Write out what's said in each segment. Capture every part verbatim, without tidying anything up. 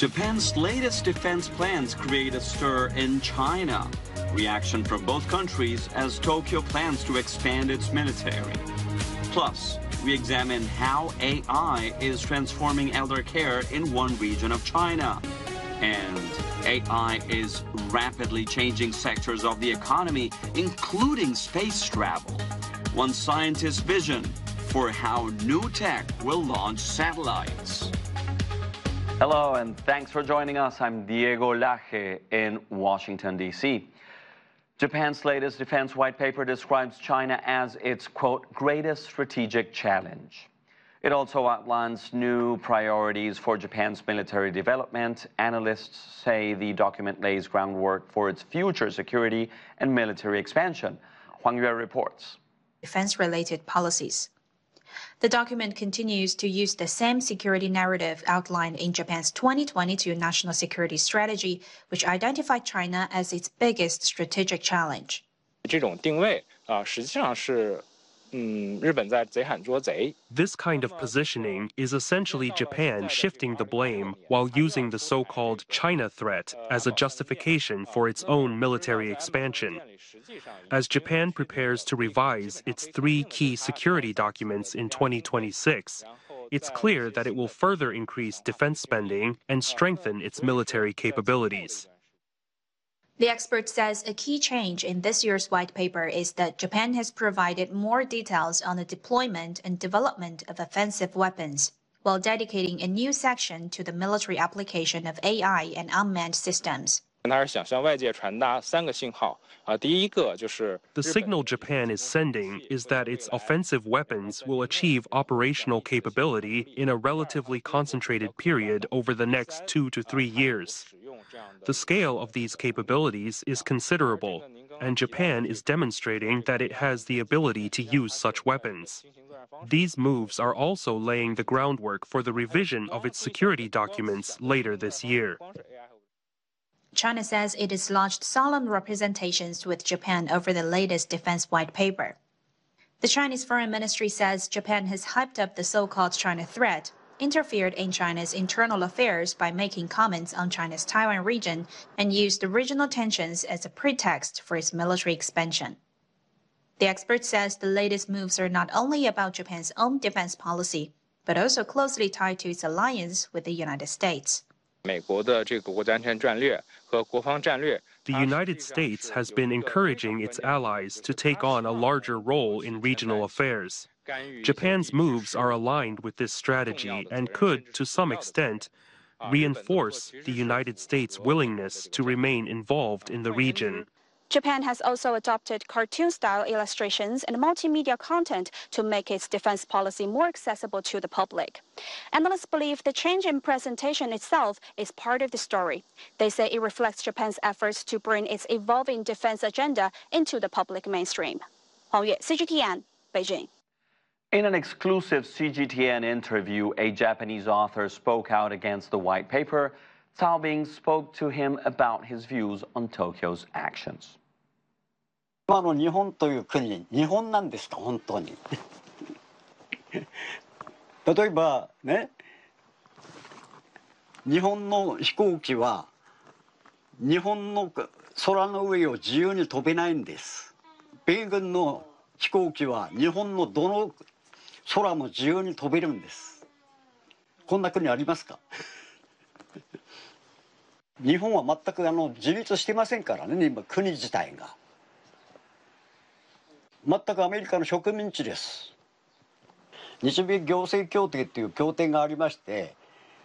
Japan's latest defense plans create a stir in China. Reaction from both countries as Tokyo plans to expand its military. Plus, we examine how A I is transforming elder care in one region of China. And A I is rapidly changing sectors of the economy, including space travel. One scientist's vision for how new tech will launch satellites. Hello, and thanks for joining us. I'm Diego Laje in Washington, D C Japan's latest defense white paper describes China as its, quote, greatest strategic challenge. It also outlines new priorities for Japan's military development. Analysts say the document lays groundwork for its future security and military expansion. Huang Yue reports. Defense-related policies. The document continues to use the same security narrative outlined in Japan's twenty twenty-two National Security Strategy, which identified China as its biggest strategic challenge. 这种定位啊，实际上是 This kind of positioning is essentially Japan shifting the blame while using the so-called China threat as a justification for its own military expansion. As Japan prepares to revise its three key security documents in twenty twenty-six, it's clear that it will further increase defense spending and strengthen its military capabilities. The expert says a key change in this year's white paper is that Japan has provided more details on the deployment and development of offensive weapons, while dedicating a new section to the military application of A I and unmanned systems. The signal Japan is sending is that its offensive weapons will achieve operational capability in a relatively concentrated period over the next two to three years. The scale of these capabilities is considerable, and Japan is demonstrating that it has the ability to use such weapons. These moves are also laying the groundwork for the revision of its security documents later this year. China says it has lodged solemn representations with Japan over the latest defense white paper. The Chinese Foreign Ministry says Japan has hyped up the so-called China threat, interfered in China's internal affairs by making comments on China's Taiwan region, and used regional tensions as a pretext for its military expansion. The expert says the latest moves are not only about Japan's own defense policy, but also closely tied to its alliance with the United States. The United States has been encouraging its allies to take on a larger role in regional affairs. Japan's moves are aligned with this strategy and could, to some extent, reinforce the United States' willingness to remain involved in the region. Japan has also adopted cartoon-style illustrations and multimedia content to make its defense policy more accessible to the public. Analysts believe the change in presentation itself is part of the story. They say it reflects Japan's efforts to bring its evolving defense agenda into the public mainstream. Huang Yue, C G T N, Beijing. In an exclusive C G T N interview, a Japanese author spoke out against the white paper. Cao Bing spoke to him about his views on Tokyo's actions. 今の日本という国、日本なんですか、本当に。例えばね、日本の飛行機は日本の空の上を自由に飛べないんです。米軍の飛行機は日本のどの空も自由に飛べるんです。こんな国ありますか？日本は全くあの自立してませんからね、今国自体が。全くアメリカの植民地です。日米行政協定という協定がありまして、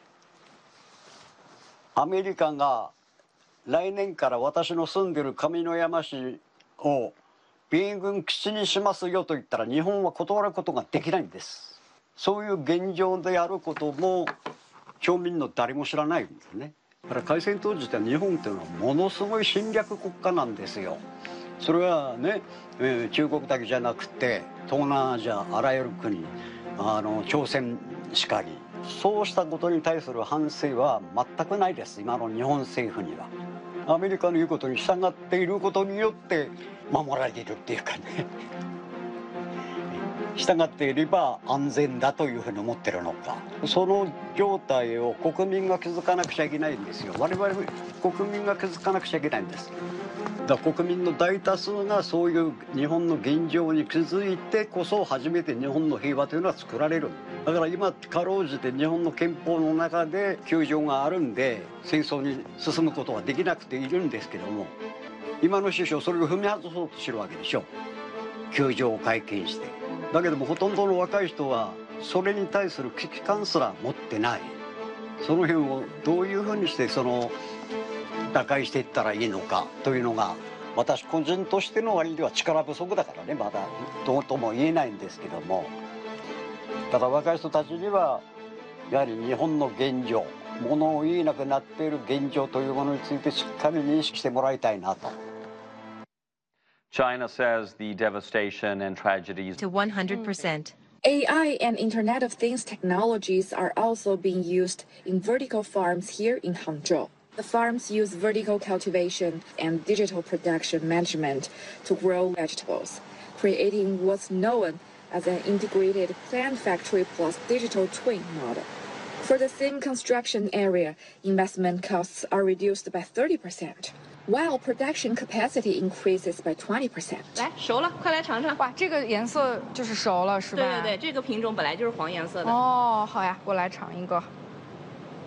アメリカが来年から私の住んでる上山市を米軍基地にしますよと言ったら日本は断ることができないんです。そういう現状であることも町民の誰も知らないんですね。だから開戦当時って日本というのはものすごい侵略国家なんですよ。それはね、中国だけじゃなくて東南アジアあらゆる国、あの朝鮮しかり、そうしたことに対する反省は全くないです、今の日本政府には。アメリカの言うことに従っていることによって守られているっていうかね。 従っていれば安全だというふうに思ってるのか、その状態を国民が気づかなくちゃいけないんですよ。我々国民が気づかなくちゃいけないんです。だから国民の大多数がそういう日本の現状に気づいてこそ初めて日本の平和というのは作られる。だから今かろうじて日本の憲法の中で窮状があるんで戦争に進むことはできなくているんですけども、今の首相それを踏み外そうとしてるわけでしょ。窮状を会見して。だけどもほとんどの若い人はそれに対する危機感すら持ってない。その辺をどういうふうにしてその打開していったらいいのかというのが私個人としての割では力不足だからね、まだどうとも言えないんですけども、ただ若い人たちにはやはり日本の現状、物を言えなくなっている現状というものについてしっかり認識してもらいたいなと。 China says the devastation and tragedies to one hundred percent. A I and Internet of Things technologies are also being used in vertical farms here in Hangzhou. The farms use vertical cultivation and digital production management to grow vegetables, creating what's known as an integrated plant factory plus digital twin model. For the same construction area, investment costs are reduced by thirty percent. While production capacity increases by twenty percent. 来，熟了，快来尝尝。 哇，这个颜色就是熟了，是吧？ 对对对，这个品种本来就是黄颜色的。 哦，好呀，我来尝一个。